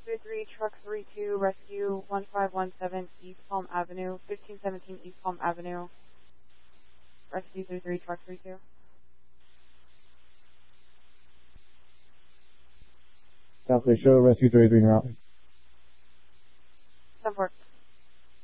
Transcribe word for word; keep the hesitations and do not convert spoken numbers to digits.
two three, Truck three two, Rescue one five one seven, East Palm Avenue, fifteen seventeen East Palm Avenue. Rescue three three, Truck three two. South Bay Show, Rescue three three, route.